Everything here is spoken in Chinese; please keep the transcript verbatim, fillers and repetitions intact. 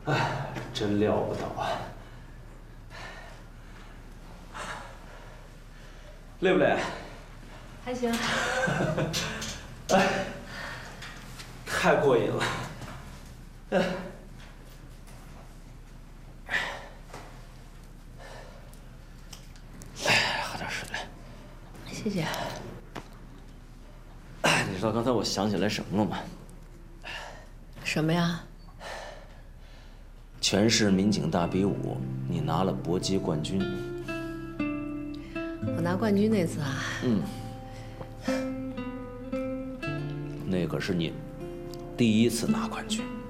哎，真料不到啊！累不累？ 还行。 哎，太过瘾了！哎。 谢谢。 哎，你知道刚才我想起来什么了吗？ 什么呀？ 全市民警大比武，你拿了搏击冠军。 我拿冠军那次啊？ 嗯。那可是你第一次拿冠军。